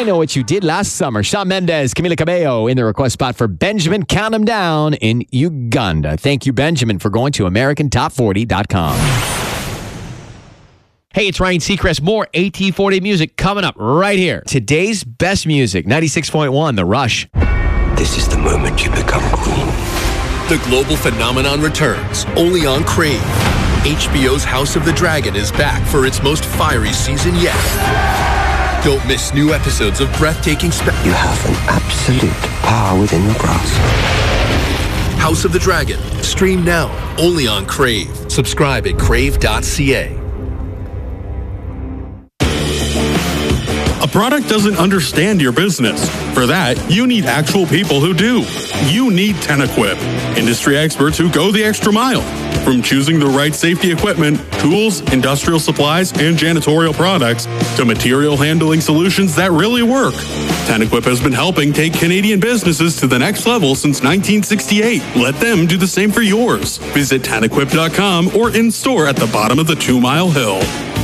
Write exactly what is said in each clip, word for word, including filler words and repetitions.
Know What You Did Last Summer. Shawn Mendes, Camila Cabello in the request spot for Benjamin Count 'Em Down in Uganda. Thank you, Benjamin, for going to American Top forty dot com. Hey, it's Ryan Seacrest. More A T forty music coming up right here. Today's best music, ninety-six point one, The Rush. This is the moment you become queen. The global phenomenon returns, only on Crave. H B O's House of the Dragon is back for its most fiery season yet. Don't miss new episodes of breathtaking spe- You have an absolute power within your grasp. House of the Dragon. Stream now, only on Crave. Subscribe at crave dot c a. A product doesn't understand your business. For that, you need actual people who do. You need TenEquip, industry experts who go the extra mile. From choosing the right safety equipment, tools, industrial supplies, and janitorial products, to material handling solutions that really work. TenEquip has been helping take Canadian businesses to the next level since nineteen sixty-eight. Let them do the same for yours. Visit ten equip dot com or in store at the bottom of the Two Mile Hill.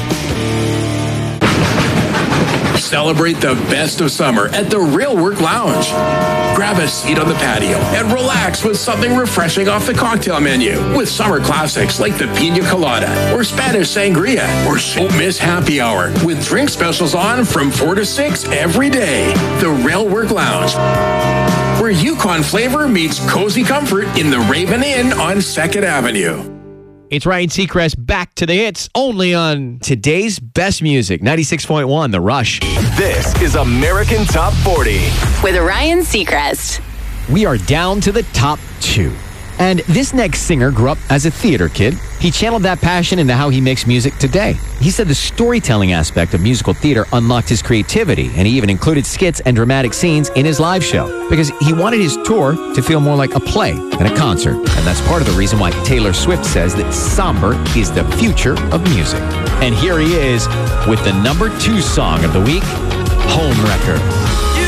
Celebrate the best of summer at the Real Work Lounge. Grab a seat on the patio and relax with something refreshing off the cocktail menu with summer classics like the Pina Colada or Spanish Sangria, or don't miss happy hour with drink specials on from four to six every day. The Real Work Lounge, where Yukon flavor meets cozy comfort in the Raven Inn on second Avenue. It's Ryan Seacrest, back to the hits, only on Today's best music, ninety-six point one, The Rush. This is American Top forty with Ryan Seacrest. We are down to the top two. And this next singer grew up as a theater kid. He channeled that passion into how he makes music today. He said the storytelling aspect of musical theater unlocked his creativity, and he even included skits and dramatic scenes in his live show because he wanted his tour to feel more like a play than a concert. And that's part of the reason why Taylor Swift says that somber is the future of music. And here he is with the number two song of the week, Home Wrecker.